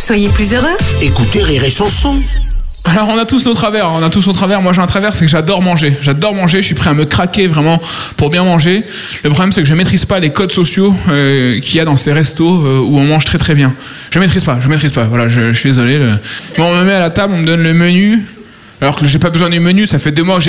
Soyez plus heureux. Écoutez Rire et Chanson. Alors on a tous nos travers, Moi j'ai un travers, c'est que j'adore manger. Je suis prêt à me craquer vraiment pour bien manger. Le problème c'est que je maîtrise pas les codes sociaux qu'il y a dans ces restos où on mange très très bien. Je maîtrise pas. Voilà, je suis désolé. Bon, on me met à la table, on me donne le menu, alors que j'ai pas besoin du menu. Ça fait 2 mois que